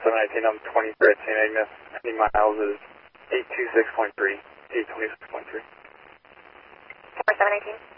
4719, I'm 23 at St. Agnes. Any miles is 826.3. 826.3. 4718.